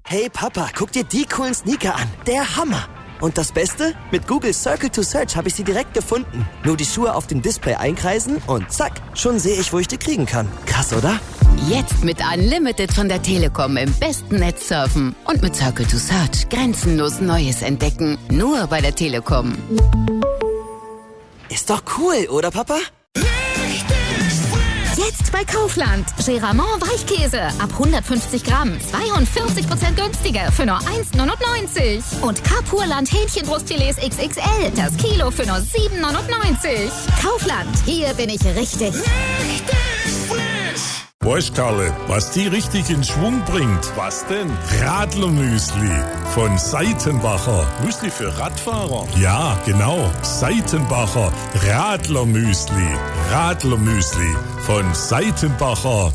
Hey Papa, guck dir die coolen Sneaker an. Der Hammer. Und das Beste? Mit Google Circle to Search habe ich sie direkt gefunden. Nur die Schuhe auf dem Display einkreisen und zack, schon sehe ich, wo ich die kriegen kann. Krass, oder? Jetzt mit Unlimited von der Telekom im besten Netz surfen. Und mit Circle to Search grenzenlos Neues entdecken. Nur bei der Telekom. Ist doch cool, oder Papa? Jetzt bei Kaufland. Geramont Weichkäse ab 150 Gramm. 42% günstiger für nur 1,99. Und Carpurland Hähnchenbrustfilets XXL. Das Kilo für nur 7,99. Kaufland. Hier bin ich richtig. Weißt Karle, was die richtig in Schwung bringt? Was denn? Radlermüsli von Seitenbacher. Müsli für Radfahrer? Ja, genau. Seitenbacher Radlermüsli. Radlermüsli von Seitenbacher.